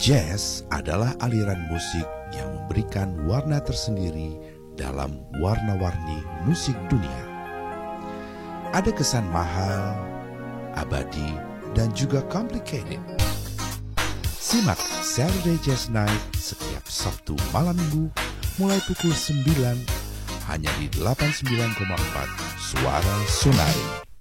Jazz adalah aliran musik yang memberikan warna tersendiri dalam warna-warni musik dunia. Ada kesan mahal, abadi, dan juga complicated. Simak Saturday Jazz Night setiap Sabtu malam Minggu mulai pukul 9 hanya di 89,4 Suara Sonari.